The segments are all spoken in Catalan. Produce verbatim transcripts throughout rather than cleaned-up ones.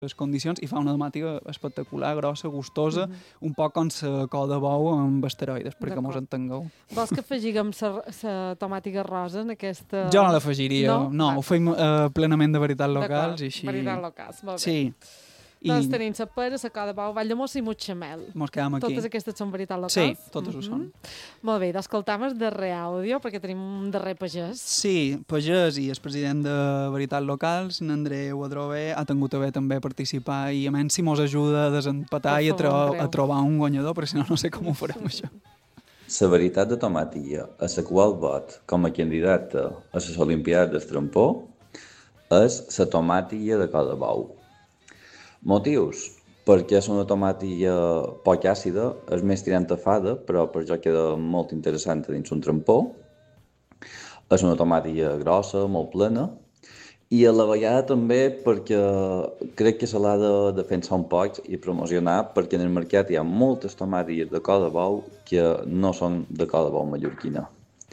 les condicions i fa una tomàtica espectacular, grossa, gustosa, Mm-hmm. un poc com la col de bou amb esteroides, perquè D'acord. mos entengueu. Vols que afegiguem la tomàtica rosa en aquesta... Jo no l'afegiria, No? no, Va. ho feim uh, plenament de veritat D'acord, locals i així... Veritat locals, molt bé. Sí. I Doncs tenim la pera, la col de bou, vall de mossa i mutxamel. mos quedam aquí. Totes aquestes són veritat locals? Sí, totes ho són. Molt bé, d'escoltam el darrer àudio, perquè tenim un darrer pagès. Sí, Pagès i el president de Veritat Locals, n'Andreu Adrover, ha tingut a bé també participar i a menys si mos ajuda a desempatar Per i a, tro favor, Andreu. a trobar un guanyador, perquè si no, no sé com ho farem, això. La veritat de Tomatilla, a la qual vot com a candidata a les Olimpiades del Trampó, és la tomàtilla de col de bou. Motius? Perquè és una tomàtilla poc àcida, és més tirant a fada, però per jo queda molt interessant dins un trampó. És una tomàtilla grossa, molt plena, i a la vegada també perquè crec que se l'ha de defensar un poc i promocionar, perquè en el mercat hi ha moltes tomàtilles de col de bou que no són de col de bou mallorquina.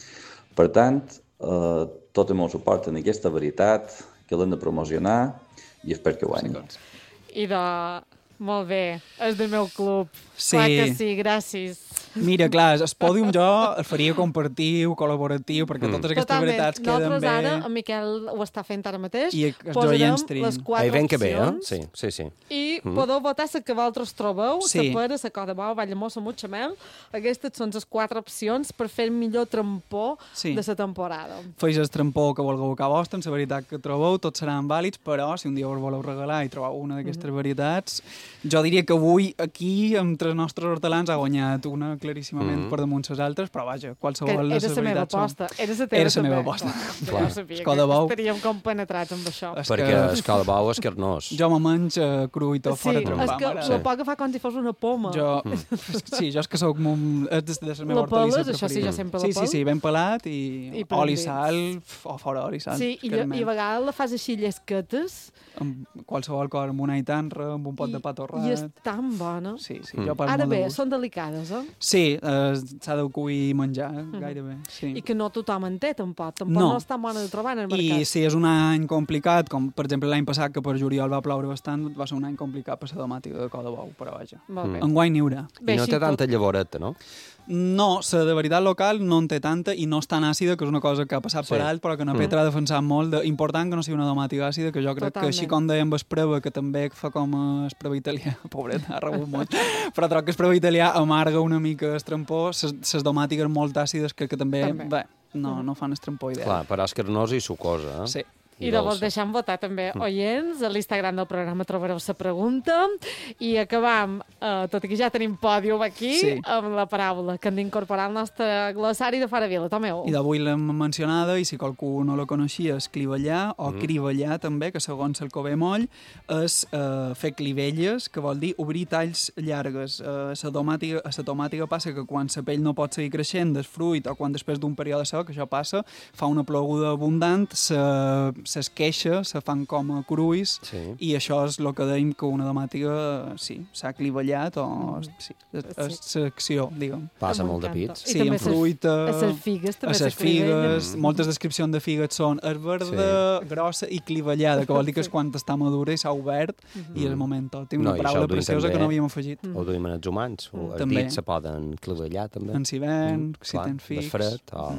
Per tant, eh, tot el meu suport en aquesta veritat, que l'hem de promocionar i espero que guanyi. I de... Molt bé, és del meu club. Sí. Clar que sí, gràcies. Mira, clar, el pòdium jo el faria compartiu, col·laboratiu, perquè totes aquestes Totalment. veritats queden Nosaltres bé. ara, en Miquel ho està fent ara mateix, I els posarem oients triïn. les quatre Ai, ben que bé, eh? opcions Sí, sí, sí. i podeu votar la que vosaltres trobeu, Sí. la pera, la col de bou, vall de mossa, mutxamel. Aquestes són les quatre opcions per fer el millor trampó Sí. de la temporada. Feis el trampó que vulgueu que vostre, la veritat que trobeu, tots seran vàlids, però si un dia us voleu regalar i trobeu una d'aquestes varietats, jo diria que avui aquí, entre els nostres hortelans, ha guanyat una claríssimament Mm. per damunt les altres, però vaja, Que qualsevol de era les la meva veritats són... aposta. Era la teva Era la meva també. aposta. Clar, Clar. jo sabia Escola que de bou. estaríem compenetrats amb això. És Perquè que el col de bou és carnós. jo me menys uh, cru i tot Sí, fora a és trempar. que m'agrada. la pot agafar com si fos una poma. Jo, sí, jo és que sóc molt... És de, de la meva La peles, hortalissa això sí, preferida. jo sempre la Sí, sí, pel. sí, ben pelat i, I oli, prendits. sal, f- o fora oli, sal. Sí, i, caramel. i a vegades la fas així llesquetes Amb qualsevol cosa, amb una itanra, amb un pot i, de pa torrat. i és tan bona. Sí, sí, Mm. jo pas Ara molt de bé, gust. són delicades, eh? Sí, eh, s'ha de cuir i menjar, gairebé. Sí. I que no tothom en té, tampoc. Tampoc No. no, és tan bona de trobar en el I mercat. si és un any complicat, com per exemple l'any passat, que per juliol va ploure bastant, va ser un any complicat per la tomàtica de col de bou, però vaja. Molt bé. Enguany n'hi haurà. Bé, I no així té tot. tanta llavoreta, no? No, la de veritat local no en té tanta i no és tan àcida, que és una cosa que ha passat Sí. per alt, però que en Petra ha defensat molt. De, important que no sigui una tomàtica àcida, que jo crec Totalment. que així com dèiem Vespreva, que també fa com a Espreva italià, pobret, ha rebut molt, però troc que Espreva italià amarga una mica el trampó, les tomàtiques molt àcides que, que també, També. bé, no, no fan el trampó ideal. Clar, però és carnosa i sucosa, eh? Sí. I llavors dolça. deixem votar també oients. A l'Instagram del programa trobareu la pregunta. I acabam, eh, tot i que ja tenim pòdium aquí, Sí. amb la paraula que hem d'incorporar al nostre glossari de Fora Vila. Tomeu. I d'avui l'hem mencionada, i si qualcú no la coneixia, és clivellar, o mm. crivellar també, que segons el Cové Moll, és eh, fer clivelles, que vol dir obrir talls llargues. Eh, la tomàtica, a la tomàtica passa que quan la pell no pot seguir creixent del fruit, o quan després d'un període sec, això passa, fa una ploguda abundant, se s'esqueixa, se fan com a cruis, Sí. i això és el que dèiem que una tomàtica, sí, s'ha clivellat, o sí, és, és l'acció, diguem. Passa molt de M'encanta. pits. I Sí, també amb fruita... A les figues també a les se clivellen. figues, moltes descripcions de figues són és verda, sí. grossa i clivellada, que vol dir que és quan està madura i s'ha obert i és el moment tot. Tinc No, una i això paraula ho duim preciosa també. que no havíem afegit. Ho duim en els humans. Mm. Els També. dits se poden clivellar, també. En si ven, si Clar, tens de fix... fred, o...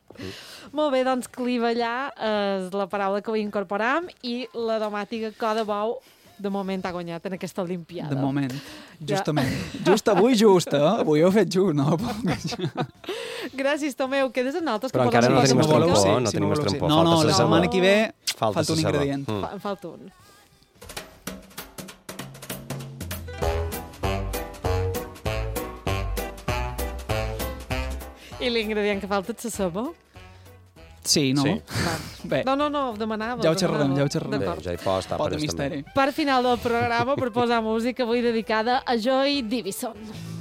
Molt bé, doncs clivellar és la paraula que avui incorporam i la tomàtica col de bou de moment ha guanyat en aquesta Olimpiada. De moment, justament. Just avui, just, eh? Avui ho he fet just, no? Gràcies, Tomeu. Quedes en altres? Però que encara no parlem tenim de el música? trampó, sí, no sí, tenim el voleu, sí. trampó. No, no, falta la la setmana sabó. que ve Falta falta un la sabó. ingredient. Mm. Fa, en falta un. I l'ingredient que falta és la sabó? Sí, no? Sí. Bé, No, no, no, ho demanava. ja ho ho xerrarem, demanava. ja ho xerrarem. Bé, D'acord. ja hi pot estar pot per de misteri. Per final del programa, per posar música avui dedicada a Joy Division.